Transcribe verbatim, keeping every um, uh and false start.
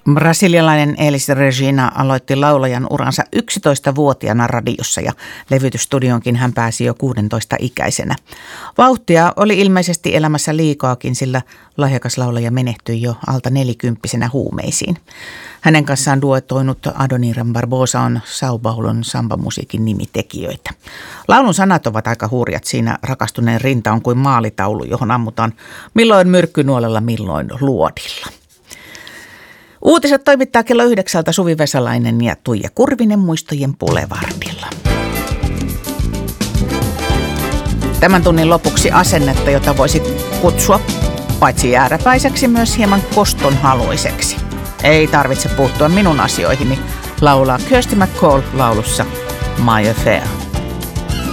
Brasilialainen Elis Regina aloitti laulajan uransa yksitoistavuotiaana radiossa ja levytysstudionkin hän pääsi jo kuusitoista ikäisenä. Vauhtia oli ilmeisesti elämässä liikaakin, sillä lahjakas laulaja menehtyi jo alta nelikymppisenä huumeisiin. Hänen kanssaan duetoinut Adoniran Barbosa on Sao Paulon sambamusiikin nimitekijöitä. Laulun sanat ovat aika hurjat. Siinä rakastuneen rinta on kuin maalitaulu, johon ammutaan milloin myrkkynuolella, milloin luodilla. Uutiset toimittaa kello yhdeksältä Suvi Vesalainen ja Tuija Kurvinen muistojen Boulevardilla. Tämän tunnin lopuksi asennetta, jota voisi kutsua paitsi jääräpäiseksi myös hieman kostonhaluiseksi. Ei tarvitse puuttua minun asioihini, laulaa Kirsty MacColl laulussa My Affair.